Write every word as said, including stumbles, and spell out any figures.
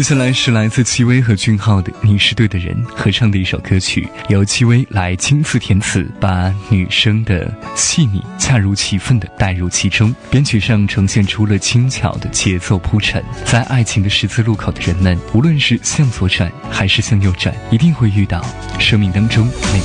接下来是来自戚薇和俊浩的《你是对的人》合唱的一首歌曲，由戚薇来亲自填词，把女生的细腻恰如其分地带入其中，编曲上呈现出了轻巧的节奏铺陈。在爱情的十字路口的人们，无论是向左转还是向右转，一定会遇到生命当中那